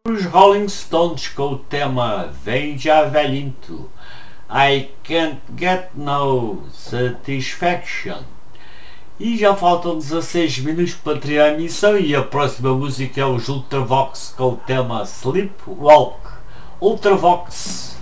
Os Rolling Stones com o tema Vem Já Velhinto, I Can't Get No Satisfaction. E já faltam 16 minutos para terminar a missão e a próxima música é os Ultravox com o tema Sleepwalk. Ultravox.